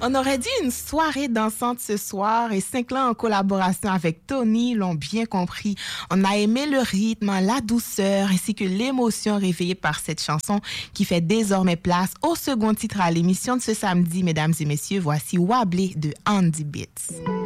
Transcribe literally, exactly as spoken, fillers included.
On aurait dit une soirée dansante ce soir et Cinq-Lan en collaboration avec Tony l'ont bien compris. On a aimé le rythme, la douceur ainsi que l'émotion réveillée par cette chanson qui fait désormais place au second titre à l'émission de ce samedi. Mesdames et messieurs, voici Wablé de Andy Beats.